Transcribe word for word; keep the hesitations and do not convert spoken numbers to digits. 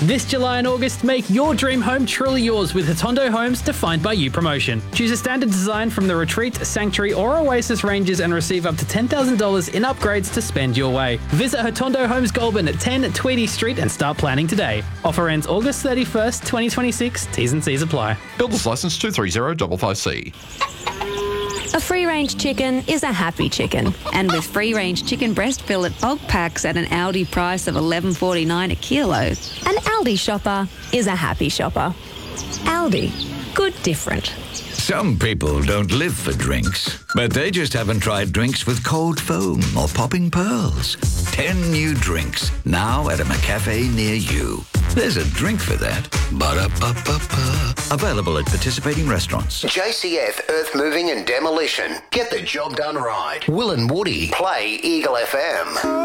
This July and August, make your dream home truly yours with Hotondo Homes Defined by You promotion. Choose a standard design from the Retreat, Sanctuary or Oasis ranges and receive up to ten thousand dollars in upgrades to spend your way. Visit Hotondo Homes Goulburn at ten Tweedy Street and start planning today. Offer ends August thirty-first, twenty twenty-six. T's and C's apply. Builder's licence two three zero five five C. A free-range chicken is a happy chicken. And with free-range chicken breast fillet bulk packs at an Aldi price of eleven forty-nine a kilo, an Aldi shopper is a happy shopper. Aldi. Good different. Some people don't live for drinks, but they just haven't tried drinks with cold foam or popping pearls. Ten new drinks, now at a McCafe near you. There's a drink for that. Ba-da-ba-ba-ba. Available at participating restaurants. J C F Earth Moving and Demolition. Get the job done right. Will and Woody. Play Eagle F M.